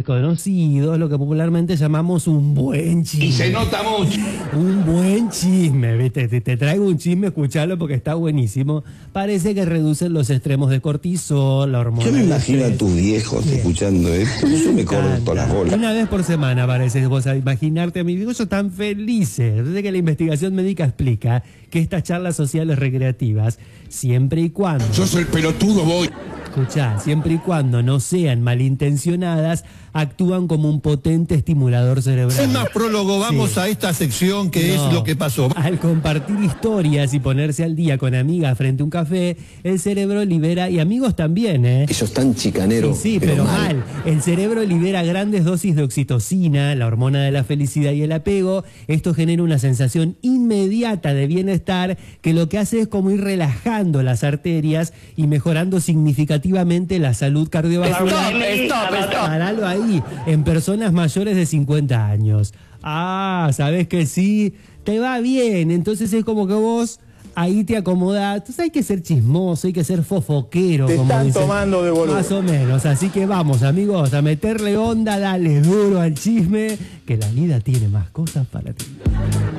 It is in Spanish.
conocidos, lo que popularmente llamamos un buen chisme. Y se nota mucho. Un buen chisme, ¿viste? Te traigo un chisme, escuchalo porque está buenísimo. Parece que reducen los extremos de cortisol, la hormona. Yo me imagino a tus viejos escuchando esto. Yo me corto las bolas. Una vez por semana parece vos a imaginarte a mis viejos tan felices. Desde que la investigación médica explica que estas charlas sociales recreativas, siempre y cuando... Sos el pelotudo, voy. Escuchá, siempre y cuando no sean malintencionadas, actúan como un potente estimulador cerebral. Sin más prólogo, vamos a esta sección que es lo que pasó. Al compartir historias y ponerse al día con amigas frente a un café, el cerebro libera, y amigos también, Eso es tan chicanero. Sí, pero mal. El cerebro libera grandes dosis de oxitocina, la hormona de la felicidad y el apego. Esto genera una sensación inmediata de bienestar que lo que hace es como ir relajando las arterias y mejorando significativamente la salud cardiovascular. Paralo ahí, en personas mayores de 50 años. Ah, ¿sabés que sí? Te va bien, entonces es como que vos... Ahí te acomodás. Entonces hay que ser chismoso, hay que ser fofoquero. Te como están dicen. tomando de boludo. Más o menos. Así que vamos, amigos, a meterle onda, dale duro al chisme, que la vida tiene más cosas para ti.